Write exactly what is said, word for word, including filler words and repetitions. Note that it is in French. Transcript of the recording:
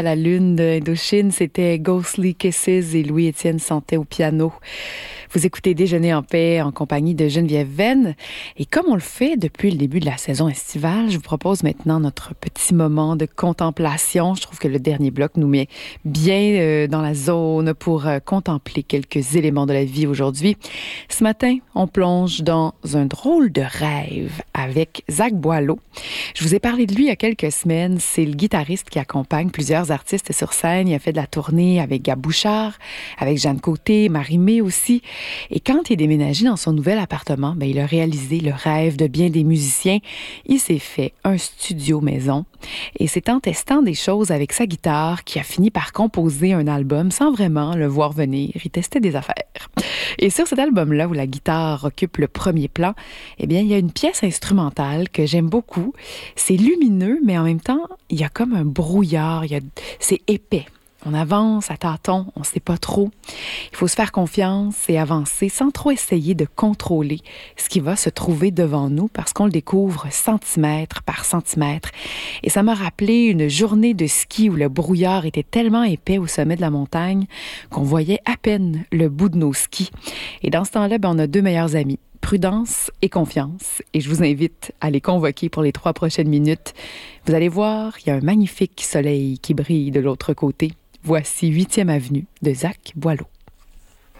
la lune d'Indochine, c'était Ghostly Kisses et Louis-Étienne Santé au piano. Vous écoutez Déjeuner en paix en compagnie de Geneviève Venn. Et comme on le fait depuis le début de la saison estivale, je vous propose maintenant notre petit moment de contemplation. Je trouve que le dernier bloc nous met bien euh, dans la zone pour euh, contempler quelques éléments de la vie aujourd'hui. Ce matin, on plonge dans un drôle de rêve avec Zach Boileau. Je vous ai parlé de lui il y a quelques semaines. C'est le guitariste qui accompagne plusieurs artistes sur scène. Il a fait de la tournée avec Gab Bouchard, avec Jeanne Côté, Marie-Mé aussi. Et quand il est déménagé dans son nouvel appartement, ben, il a réalisé le rêve de bien des musiciens. Il s'est fait un studio maison. Et c'est en testant des choses avec sa guitare qu'il a fini par composer un album sans vraiment le voir venir. Il testait des affaires. Et sur cet album-là, où la guitare occupe le premier plan, eh bien, il y a une pièce instrumentale que j'aime beaucoup. C'est lumineux, mais en même temps, il y a comme un brouillard. Il y a... C'est épais. On avance à tâtons, on ne sait pas trop. Il faut se faire confiance et avancer sans trop essayer de contrôler ce qui va se trouver devant nous parce qu'on le découvre centimètre par centimètre. Et ça m'a rappelé une journée de ski où le brouillard était tellement épais au sommet de la montagne qu'on voyait à peine le bout de nos skis. Et dans ce temps-là, ben, on a deux meilleurs amis. Prudence et confiance. Et je vous invite à les convoquer pour les trois prochaines minutes. Vous allez voir, il y a un magnifique soleil qui brille de l'autre côté. Voici huitième avenue de Zach Boileau.